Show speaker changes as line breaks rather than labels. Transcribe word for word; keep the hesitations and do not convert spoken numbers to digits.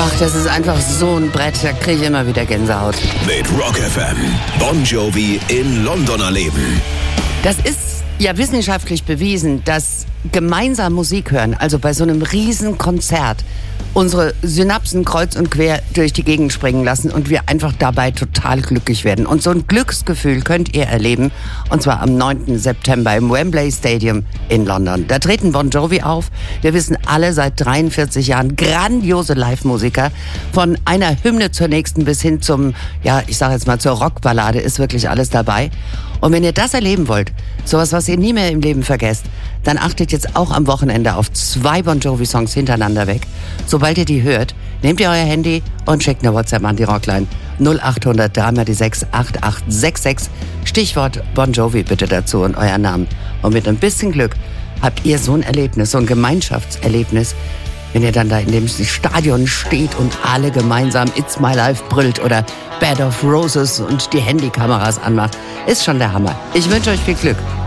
Ach, das ist einfach so ein Brett, da kriege ich immer wieder Gänsehaut.
Mit Rock F M. Bon Jovi in London erleben.
Das ist ja wissenschaftlich bewiesen, dass gemeinsam Musik hören, also bei so einem riesen Konzert, unsere Synapsen kreuz und quer durch die Gegend springen lassen und wir einfach dabei total glücklich werden. Und so ein Glücksgefühl könnt ihr erleben, und zwar am neunten September im Wembley Stadium in London. Da treten Bon Jovi auf. Wir wissen alle seit dreiundvierzig Jahren, grandiose Live-Musiker. Von einer Hymne zur nächsten bis hin zum, ja, ich sage jetzt mal zur Rockballade ist wirklich alles dabei. Und wenn ihr das erleben wollt, sowas, was ihr nie mehr im Leben vergesst, dann achtet jetzt auch am Wochenende auf zwei Bon Jovi-Songs hintereinander weg. Sobald ihr die hört, nehmt ihr euer Handy und schickt eine WhatsApp an die Rockline null acht hundert drei mal die sechs acht acht sechs sechs. Stichwort Bon Jovi bitte dazu und euer Namen. Und mit ein bisschen Glück habt ihr so ein Erlebnis, so ein Gemeinschaftserlebnis, wenn ihr dann da in dem Stadion steht und alle gemeinsam It's My Life brüllt oder Bed of Roses und die Handykameras anmacht. Ist schon der Hammer. Ich wünsche euch viel Glück.